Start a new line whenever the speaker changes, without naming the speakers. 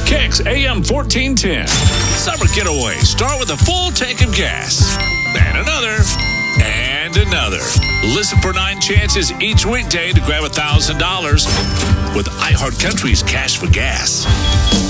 Kicks AM 1410. Summer getaway. Start with a full tank of gas. And another. And another. Listen for 9 chances each weekday to grab $1,000 with iHeart Country's Cash for Gas.